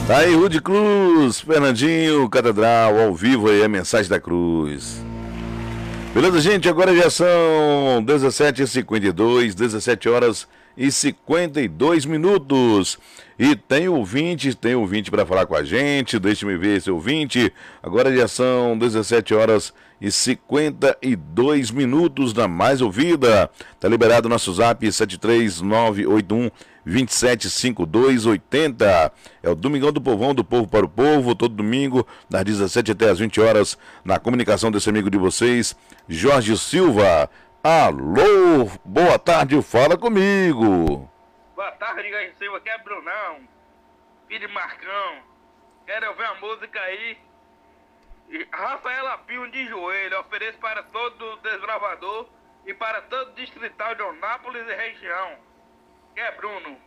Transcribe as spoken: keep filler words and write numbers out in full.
Tá aí, Rude Cruz, Fernandinho, Catedral, ao vivo aí, a mensagem da Cruz. Beleza, gente? Agora já são dezessete e cinquenta e dois, dezessete horas e cinquenta e dois minutos. E tem ouvinte, tem ouvinte para falar com a gente. Deixa-me ver esse ouvinte. Agora já são dezessete horas e cinquenta e dois minutos da mais ouvida. Tá liberado o nosso zap sete três nove oito um dois sete cinco dois oito zero. É o Domingão do Povão, do Povo para o Povo, todo domingo, das dezessete até as vinte horas, na comunicação desse amigo de vocês, Jorge Silva. Alô, boa tarde, fala comigo. Boa tarde, Jorge Silva, aqui é Brunão, filho de Marcão. Quero ouvir a música aí. Rafaela Pinho de Joelho, ofereço para todo o desbravador e para todo o distrital de Onápolis e região. Que é Bruno.